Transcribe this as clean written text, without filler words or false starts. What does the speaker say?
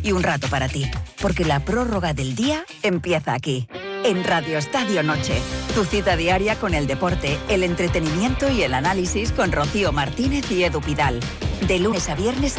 y un rato para ti. Porque la prórroga del día empieza aquí, en Radio Estadio Noche. Tu cita diaria con el deporte, el entretenimiento y el análisis con Rocío Martínez y Edu Pidal. De lunes a viernes